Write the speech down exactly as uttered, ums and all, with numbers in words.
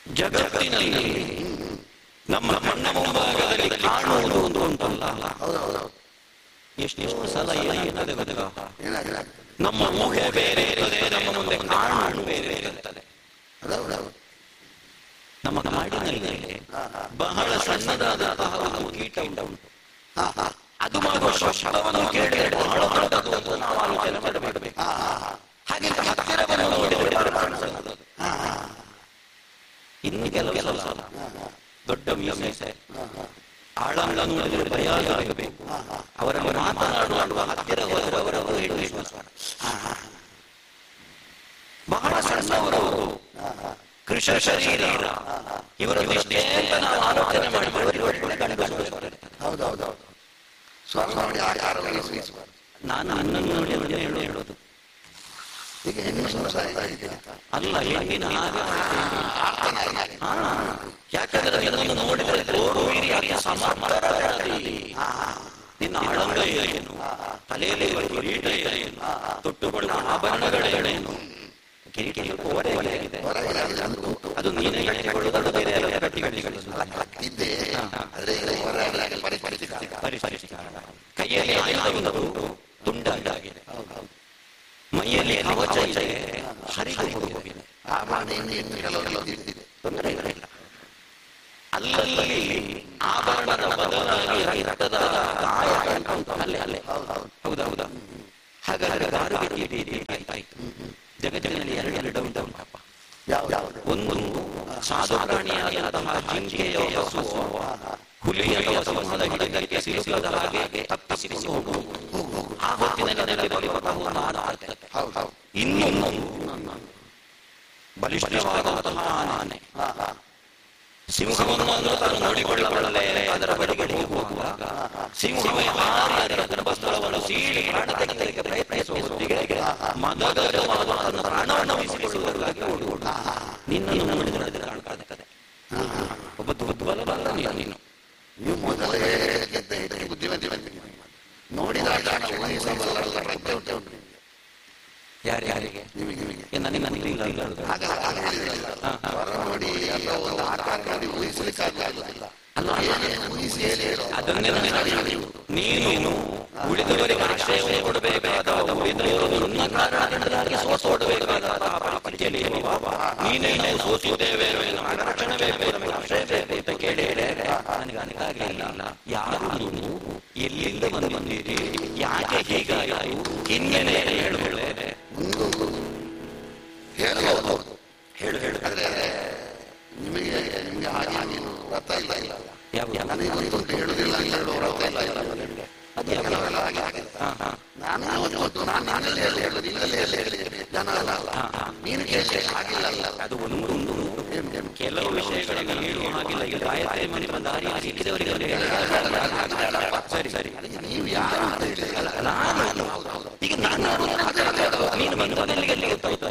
ಜಗತ್ತಿನಲ್ಲಿ ನಮ್ಮ ಕಣ್ಣ ಮುಂಭಾಗದಲ್ಲಿ ಕಾಣುವುದು ಒಂದು ಉಂಟಲ್ಲ, ಎಷ್ಟೆಷ್ಟು ಸಲ ಏನಾಗಿದೆ ಗೊತ್ತಾ? ನಮ್ಮ ಊಹೆ ಬೇರೆ ಇರ್ತದೆ, ನಮ್ಮ ಮುಂದೆ ಕಾಣುವುದು ಬೇರೆ ಇರುತ್ತದೆ. ನಮ್ಮ ಕಾಡಿನಲ್ಲಿ ಬಹಳ ಸಣ್ಣದಾದಂತಹ ಒಂದು ಕೀಟ ಉಂಟು. ಅದು ಮಾಡುವ ಶಬ್ದವನ್ನು ಕೇಳಿ ಬಹಳ ದೊಡ್ಡದು ಅಂತ ನಾವು ಆಲೋಚನೆ ಮಾಡಬೇಕು. ಹಾಗೆ ಹತ್ತಿರವನ್ನು ನೋಡಿದರೆ ಕಾಣಿಸುತ್ತದೆ. ಇನ್ನು ಕೆಲವು ಸಲ ದೊಡ್ಡ ಮೀಸೆ ಆಳಂಗ ನೋಡಿದರೆ ಭಯ ಆಗಬೇಕು. ಅವರಲ್ಲಿ ಮಾತನಾಡುವ ಹತ್ತಿರ ಹೋದವರವರು ಹೇಳುವ ಬಹಳ ಸಣ್ಣವರು, ಕೃಷ ಶರೀರ, ಇವರನ್ನು ಎಷ್ಟೇ ಅಂತ ನಾವು ಆಲೋಚನೆ ಮಾಡಿ ನಾನು ನನ್ನನ್ನು ನೋಡಿ ಅವರೇ ಹೇಳೋದು ಅಲ್ಲ, ಹೆಣ್ಣಿನ ಹಾಗೆ ಯಾಕಂದ್ರೆ ಇದನ್ನು ನೋಡಿದರೆ ನಿನ್ನ ಆಳಂಗ ಏನು, ತಲೆಯಲ್ಲಿ ಕಿರೀಟ ಏನು, ತೊಟ್ಟುಕೊಳ್ಳುವ ಆಭರಣಗಳೇನು, ಕಿರೀಟಿಗೆ ಓರೆಯಾಗಿದೆ, ಅದು ನೀನೇ ಕಟ್ಟಿಕೊಳ್ಳುವುದು ಬೇರೆ ಕೈಯಲ್ಲಿ ಆಯುಧಗಳು ತುಂಡಾಗಿದೆ, ಮೈಯಲ್ಲಿ ಕವಚ ಇದೆ, ಹರಿದು ಹೋಗಿದೆ, ತೊಂದರೆ ಇಲ್ಲ. ಅಲ್ಲಲ್ಲಿ ಆಭರಣದ ಬದಲಾಗಿ ರಕ್ತದ ಗಾಯ ಅಲ್ಲೇ ಅಲ್ಲೇ ಹೌದೌದಾ? ಹಾಗಾದ್ರೆ ದಾರುಗೆ ಆಯ್ತಾಯ್ತು. ಜಗತ್ತಿನಲ್ಲಿ ಎರಡು ಎರಡು ಉಂಟಪ್ಪ. ಒಂದು ಸಾಧು ಪ್ರಾಣಿಯಾದಂತಹ ಜಿಂಕೆಯ ಹಸುವು ಹುಲಿಯ ಸಮೂಹದ ಹಿಡಿತಕ್ಕೆ ಸಿಲುಕದ ಹಾಗೆ ತಪ್ಪಿಸಿಕೊಂಡು ಹೋಗುವುದು, ಆ ಹೊತ್ತಿನಲ್ಲಿ ಬಲಿಪಕವಾದ. ಇನ್ನೊಂದು ಬಲಿಷ್ಠವಾದಂತಹ ಆನೆ ಸಿಂಹವನ್ನು ತಾನು ನೋಡಿಕೊಳ್ಳಬಲ್ಲದೆ ಅದರ ಬಳಿಗೆ ಹೋಗುವಾಗ ಸಿಂಹವೇ ಹಾರಿ ಅದರ ಗರ್ಭಸ್ಥಳವನ್ನು ಸೀಳಿ ಪ್ರಾಣ ತೆಗೆದಕ್ಕೆ ಪ್ರಯತ್ನಿಸುವ ಹೊತ್ತಿಗೆ ಮದಗಜವಾದ ತನ್ನ ಪ್ರಾಣವನ್ನು ಉಳಿಸಿಕೊಳ್ಳುವುದಕ್ಕಾಗಿ ಓಡುವುದು. ನಿನ್ನನ್ನು ನೋಡಿದರೆ ಕಾಣ್ತದೆ ಒಬ್ಬ ದುರ್ಬಲವಲ್ಲ ನೀನು. ನೀವು ಮೊದಲೇ ನೋಡಿದಾಗ ಯಾರ್ಯಾರಿಗೆ ನನಗೆ ನನಗೆ ನೀನು ಉಳಿದವರಿಗೆ ಆಶ್ರಯವನ್ನು ಕೊಡಬೇಕಾದ, ಉಳಿದವರು ನನ್ನ ಕಾರಣದಿಂದಾಗಿ ಸೋಸೋಡಬೇಕಾದ ಪರಿಸ್ಥಿತಿಯಲ್ಲಿ ನೀನೇ ನಾವು ಸೋಸುವುದೇವೆ, ನಮಗೆ ರಕ್ಷಣೆ ಬೇಕು, ನಮಗೆ ಆಶ್ರಯ ಬೇಕು ಅಂತ ಕೇಳಿ ನನಗೆ ಅನಿಗಾಗಲಿಲ್ಲ. ಯಾರು ನೀವು, ಎಲ್ಲಿಂದ ಬಂದು ಬಂದಿರಿ, ಯಾಕೆ ಹೀಗಾಯಿತು, ಹಿನ್ನೆಲೆ ಹೇಳು ಹೇಳು ಹೇಳಬಹುದು ಹೇಳು ಹೇಳು ನಿಮಗೆ ನಿಮಗೆ ಹಾಗೆ ಅರ್ಥ ಇಲ್ಲ ಇಲ್ಲ ಯಾವ ನನಗೆ ಹೇಳುದಿಲ್ಲ ಹೇಳುವ ಅರ್ಥ ಇಲ್ಲ ಇಲ್ಲ ನಿಮಗೆ ಅದು ಕೆಲವೆಲ್ಲ ಹಾಗೆ ಆಗಿದೆ. ನಾನು ಇವತ್ತು ನಾನು ನಾನಲ್ಲಿ ಹೇಳಿ ಹೇಳುದು ಇಲ್ಲಲ್ಲೇ ಹೇಳಿ ಜನ ಅಲ್ಲ ಅಲ್ಲ ನೀನು ಕೇಳಿ ಆಗಿಲ್ಲ ಅಲ್ಲ ಅದು ಒಂದು ಕೆಲವು ವಿಷಯಗಳನ್ನು ಹೇಳುವ ಹಾಗಿಲ್ಲ. ಈಗ ಗಾಯತ್ರಿ ಮನೆ ಬಂದ ದಾರಿ ಸಿಕ್ಕಿದವರಿಗೆ ಸರಿ ಸರಿ ನೀವು ಯಾರು ಅಂತ ಹೇಳಿ ನಾನು ಈಗ ನಾನು ನೀನು ಬಂದ